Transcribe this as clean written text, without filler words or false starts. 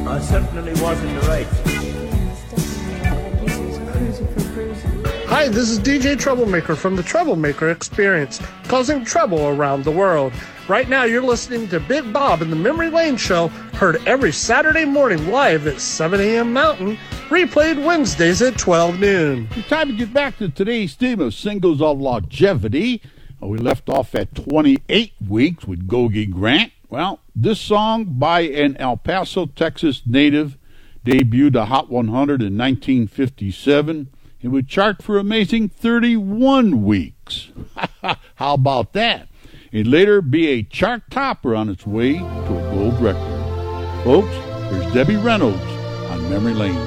I certainly was in the right. Hi, this is DJ Troublemaker from the Troublemaker Experience, causing trouble around the world. Right now, you're listening to Big Bob and the Memory Lane Show, heard every Saturday morning live at 7 a.m. Mountain, replayed Wednesdays at 12 noon. Time to get back to today's theme of singles of longevity. We left off at 28 weeks with Gogi Grant. Well, this song by an El Paso, Texas native debuted a Hot 100 in 1957. It would chart for amazing 31 weeks. How about that? It'd later be a chart topper on its way to a gold record. Folks, here's Debbie Reynolds on Memory Lane.